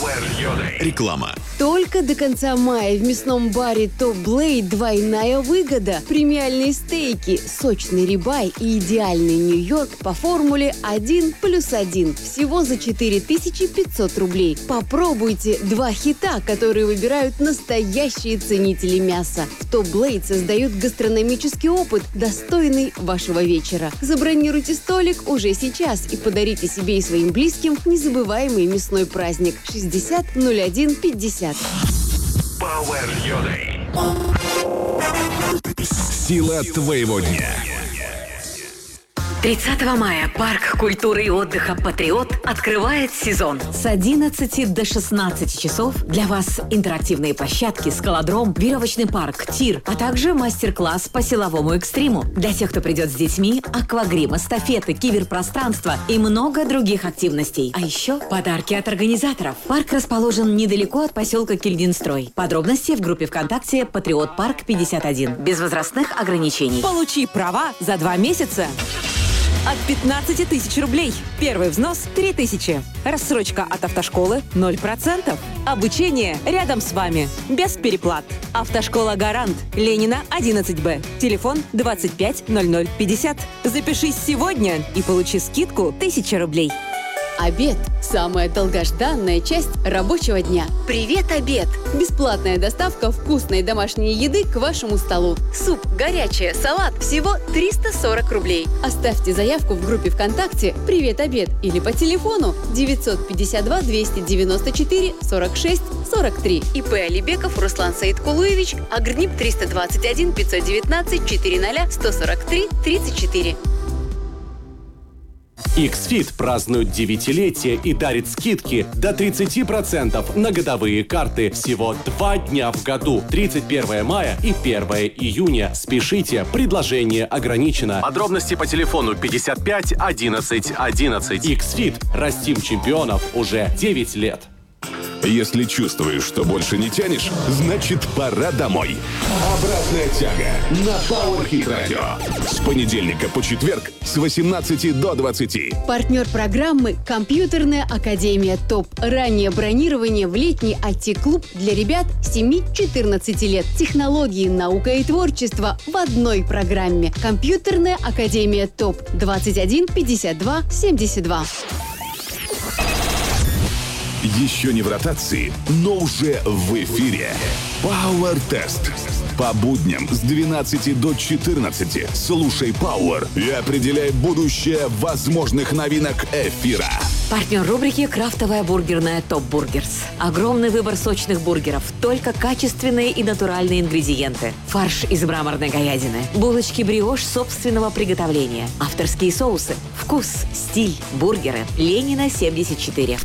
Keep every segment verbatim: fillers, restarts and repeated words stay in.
Power йоды. Реклама. Только до конца мая в мясном баре Top Blade двойная выгода. Премиальные стейки, сочный рибай и идеальный Нью-Йорк по формуле один плюс один. Всего за четыре тысячи пятьсот рублей. Попробуйте два хита, которые выбирают настоящие ценители мяса. В Top Blade создают гастрономический опыт, достойный вашего вечера. Забронируйте столик уже сейчас и подарите себе и своим близким незабываемый мясной праздник. шестьдесят ноль один пятьдесят. Power йоды. Сила твоего дня. тридцатого мая парк культуры и отдыха «Патриот» открывает сезон. С одиннадцати до шестнадцати часов для вас интерактивные площадки, скалодром, веревочный парк, тир, а также мастер-класс по силовому экстриму. Для тех, кто придет с детьми, аквагрим, эстафеты, киберпространство и много других активностей. А еще подарки от организаторов. Парк расположен недалеко от поселка Кильдинстрой. Подробности в группе ВКонтакте «Патриот Парк пятьдесят один». Без возрастных ограничений. Получи права за два месяца. От пятнадцати тысяч рублей. Первый взнос – три тысячи. Рассрочка от автошколы – ноль процентов. Обучение рядом с вами. Без переплат. Автошкола «Гарант». Ленина, одиннадцать Б. Телефон двадцать пять ноль ноль пятьдесят. Запишись сегодня и получи скидку тысяча рублей. Обед – самая долгожданная часть рабочего дня. «Привет, обед» – бесплатная доставка вкусной домашней еды к вашему столу. Суп, горячее, салат – всего триста сорок рублей. Оставьте заявку в группе ВКонтакте «Привет, обед» или по телефону девятьсот пятьдесят два двести девяносто четыре сорок шесть сорок три. ИП Алибеков Руслан Саидкулуевич, Агрнип триста двадцать один пятьсот девятнадцать четыреста сто сорок три тридцать четыре. X-Fit празднует девятилетие и дарит скидки до тридцати процентов на годовые карты всего два дня в году. тридцать первого мая и первого июня. Спешите, предложение ограничено. Подробности по телефону пятьдесят пять одиннадцать одиннадцать. X-Fit. Растим чемпионов уже девять лет. Если чувствуешь, что больше не тянешь, значит пора домой. Обратная тяга на Power Hit Radio. С понедельника по четверг с восемнадцати до двадцати. Партнер программы – Компьютерная академия ТОП. Раннее бронирование в летний ай ти-клуб для ребят семи-четырнадцати лет. Технологии, наука и творчество в одной программе. Компьютерная академия ТОП. двадцать один пятьдесят два семьдесят два. Еще не в ротации, но уже в эфире. Power Test. По будням с двенадцати до четырнадцати. Слушай Power и определяй будущее возможных новинок эфира. Партнер рубрики «Крафтовая бургерная Топ Бургерс». Огромный выбор сочных бургеров, только качественные и натуральные ингредиенты. Фарш из мраморной говядины, булочки бриош собственного приготовления, авторские соусы, вкус, стиль, бургеры. Ленина, семьдесят четыре.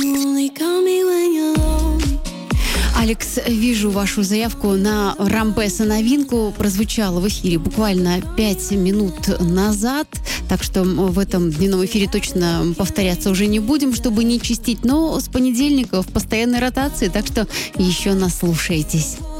Алекс, вижу вашу заявку на Рампеса новинку. Прозвучала в эфире буквально пять минут назад. Так что в этом дневном эфире точно повторяться уже не будем, чтобы не чистить. Но с понедельника в постоянной ротации, так что еще наслушайтесь.